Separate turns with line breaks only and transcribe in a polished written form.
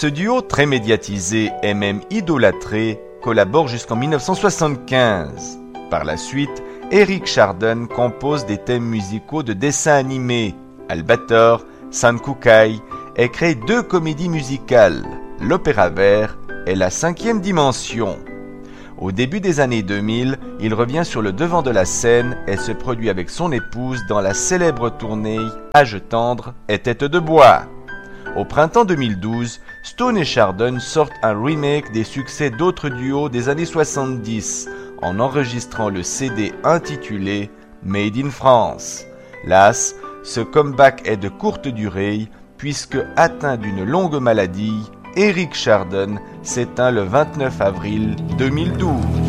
Ce duo, très médiatisé et même idolâtré, collabore jusqu'en 1975. Par la suite, Eric Chardon compose des thèmes musicaux de dessins animés, Albator, Sankukai, et crée 2 comédies musicales, l'Opéra Vert et La 5e Dimension. Au début des années 2000, il revient sur le devant de la scène et se produit avec son épouse dans la célèbre tournée Âge tendre et Tête de bois. Au printemps 2012, Stone et Chardon sortent un remake des succès d'autres duos des années 70 en enregistrant le CD intitulé Made in France. Las, ce comeback est de courte durée puisque atteint d'une longue maladie, Eric Chardon s'éteint le 29 avril 2012.